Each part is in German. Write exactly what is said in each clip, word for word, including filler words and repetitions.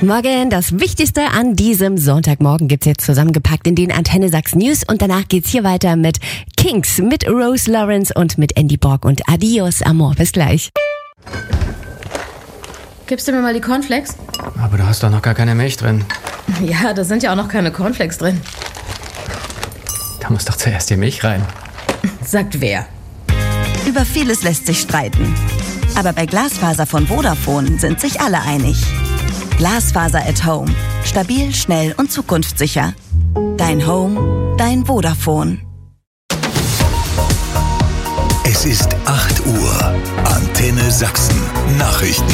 Guten Morgen, das Wichtigste an diesem Sonntagmorgen gibt's jetzt zusammengepackt in den Antenne Sachsen News und danach geht's hier weiter mit Kings, mit Rose Lawrence und mit Andy Borg und Adios Amor. Bis gleich. Gibst du mir mal die Cornflakes? Aber du hast doch noch gar keine Milch drin. Ja, da sind ja auch noch keine Cornflakes drin. Da muss doch zuerst die Milch rein. Sagt wer? Über vieles lässt sich streiten. Aber bei Glasfaser von Vodafone sind sich alle einig. Glasfaser at Home. Stabil, schnell und zukunftssicher. Dein Home, dein Vodafone. Es ist acht Uhr. Antenne Sachsen. Nachrichten.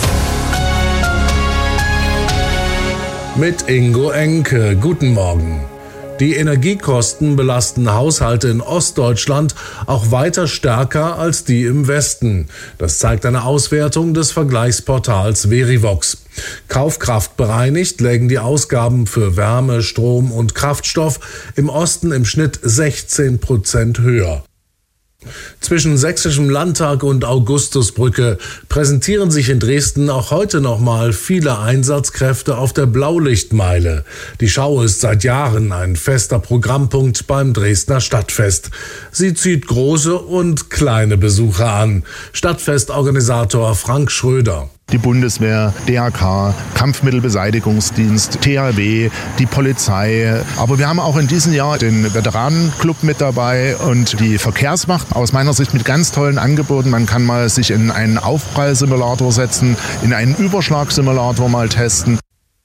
Mit Ingo Enke. Guten Morgen. Die Energiekosten belasten Haushalte in Ostdeutschland auch weiter stärker als die im Westen. Das zeigt eine Auswertung des Vergleichsportals Verivox. Kaufkraftbereinigt lägen die Ausgaben für Wärme, Strom und Kraftstoff im Osten im Schnitt sechzehn Prozent höher. Zwischen Sächsischem Landtag und Augustusbrücke präsentieren sich in Dresden auch heute nochmal viele Einsatzkräfte auf der Blaulichtmeile. Die Schau ist seit Jahren ein fester Programmpunkt beim Dresdner Stadtfest. Sie zieht große und kleine Besucher an. Stadtfestorganisator Frank Schröder. Die Bundeswehr, D H K, Kampfmittelbeseitigungsdienst, T H W, die Polizei. Aber wir haben auch in diesem Jahr den Veteranenclub mit dabei und die Verkehrswacht. Aus meiner Sicht mit ganz tollen Angeboten. Man kann mal sich in einen Aufprallsimulator setzen, in einen Überschlagsimulator mal testen.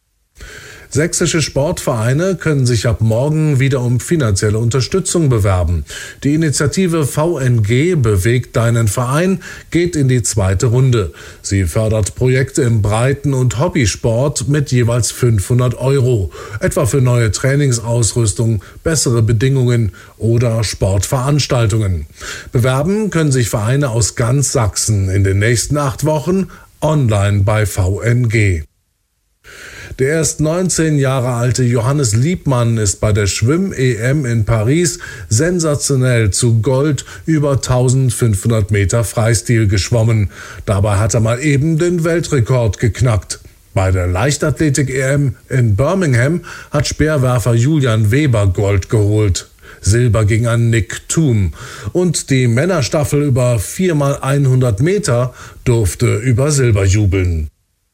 Sächsische Sportvereine können sich ab morgen wieder um finanzielle Unterstützung bewerben. Die Initiative V N G Bewegt deinen Verein geht in die zweite Runde. Sie fördert Projekte im Breiten- und Hobbysport mit jeweils fünfhundert Euro, etwa für neue Trainingsausrüstung, bessere Bedingungen oder Sportveranstaltungen. Bewerben können sich Vereine aus ganz Sachsen in den nächsten acht Wochen online bei V N G. Der erst neunzehn Jahre alte Johannes Liebmann ist bei der Schwimm-E M in Paris sensationell zu Gold über eintausendfünfhundert Meter Freistil geschwommen. Dabei hat er mal eben den Weltrekord geknackt. Bei der Leichtathletik-E M in Birmingham hat Speerwerfer Julian Weber Gold geholt. Silber ging an Nick Thum. Und die Männerstaffel über vier mal hundert Meter durfte über Silber jubeln.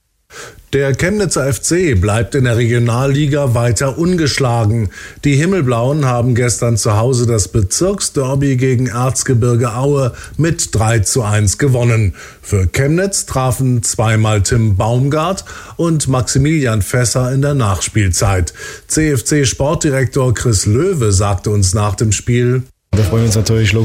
Der Chemnitzer F C bleibt in der Regionalliga weiter ungeschlagen. Die Himmelblauen haben gestern zu Hause das Bezirksderby gegen Erzgebirge Aue mit drei zu eins gewonnen. Für Chemnitz trafen zweimal Tim Baumgart und Maximilian Fässer in der Nachspielzeit. C F C-Sportdirektor Chris Löwe sagte uns nach dem Spiel: Wir freuen uns natürlich